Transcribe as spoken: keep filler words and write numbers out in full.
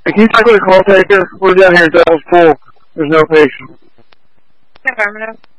Can you talk with a call taker? We're down here at Devil's Pool. There's no patient. Affirmative.